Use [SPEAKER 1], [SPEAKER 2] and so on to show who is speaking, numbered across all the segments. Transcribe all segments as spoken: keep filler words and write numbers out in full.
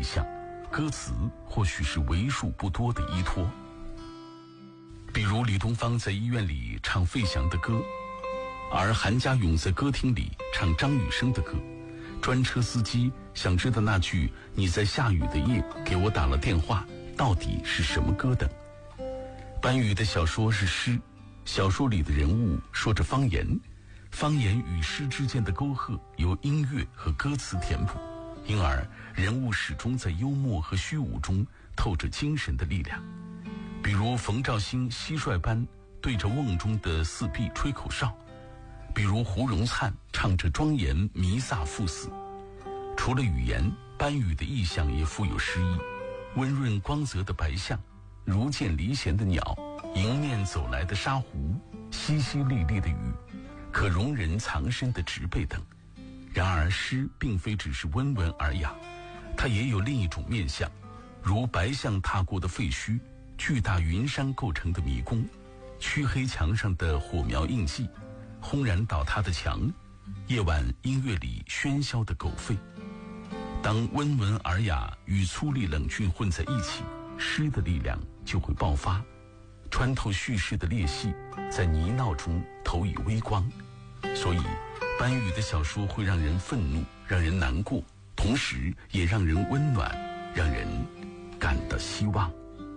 [SPEAKER 1] 意象，歌词或许是为数不多的依托。比如李东方在医院里唱费翔的歌，而韩家勇在歌厅里唱张雨生的歌。专车司机想知道那句你在下雨的夜给我打了电话到底是什么歌等。班宇的小说是诗，小说里的人物说着方言，方言与诗之间的沟壑由音乐和歌词填补，因而人物始终在幽默和虚无中透着精神的力量。比如冯兆兴蟋蟀般对着瓮中的四壁吹口哨，比如胡荣灿唱着庄严弥撒赴死。除了语言，班宇的意象也富有诗意，温润光泽的白象，如见离弦的鸟，迎面走来的沙湖，淅淅沥沥的雨，可容人藏身的植被等。然而诗并非只是温文尔雅，它也有另一种面相，如白象踏过的废墟，巨大云山构成的迷宫，黢黑墙上的火苗印记，轰然倒塌的墙，夜晚音乐里喧嚣的狗吠。当温文尔雅与粗粝冷峻混在一起，诗的力量就会爆发，穿透叙事的裂隙，在泥淖中投以微光。所以班宇的小说会让人愤怒，让人难过，同时也让人温暖，让人感到希望。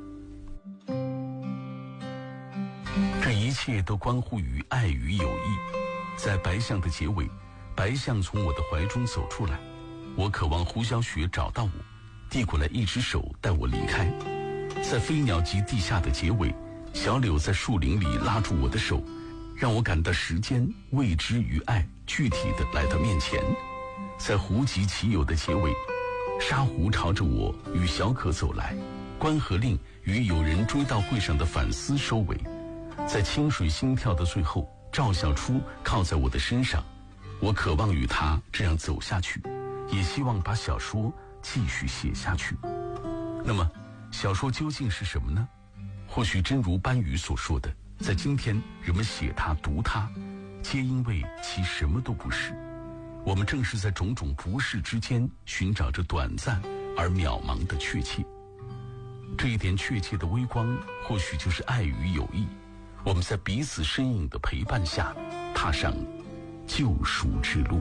[SPEAKER 1] 这一切都关乎于爱与友谊。在白象的结尾，白象从我的怀中走出来，我渴望胡小雪找到我，递过来一只手带我离开。在飞鸟集地下的结尾，小柳在树林里拉住我的手，让我感到时间、未知与爱具体的来到面前。在胡集其友的结尾，沙湖朝着我与小可走来，关河令与友人追悼会上的反思收尾。在清水心跳的最后，赵小初靠在我的身上，我渴望与他这样走下去，也希望把小说继续写下去。那么小说究竟是什么呢？或许真如班宇所说的，在今天人们写它读它，皆因为其什么都不是。我们正是在种种不是之间寻找着短暂而渺茫的确切。这一点确切的微光，或许就是爱与友谊。我们在彼此身影的陪伴下，踏上救赎之路。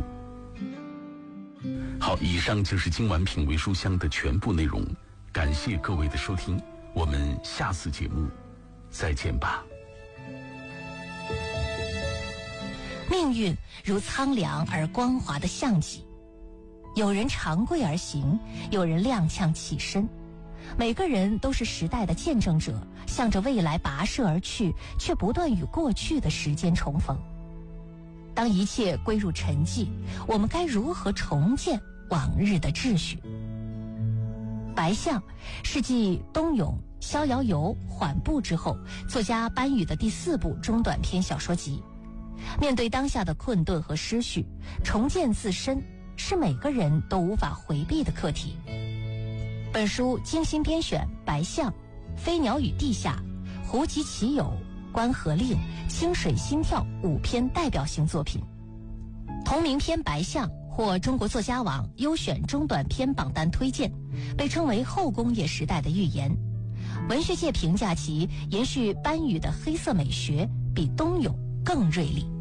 [SPEAKER 1] 好，以上就是今晚品味书香的全部内容，感谢各位的收听，我们下次节目再见吧。
[SPEAKER 2] 命运如苍凉而光滑的象脊，有人长跪而行，有人踉跄起身，每个人都是时代的见证者，向着未来跋涉而去，却不断与过去的时间重逢。当一切归入沉寂，我们该如何重建往日的秩序？白象是继冬泳、逍遥游、缓步之后，作家班宇的第四部中短篇小说集。面对当下的困顿和失序，重建自身是每个人都无法回避的课题。本书精心编选白象、飞鸟与地下、胡集其友、关河令、清水心跳五篇代表性作品。同名篇白象获中国作家网优选中短篇榜单推荐，被称为后工业时代的预言。文学界评价其延续班宇的黑色美学，比冬泳更锐利。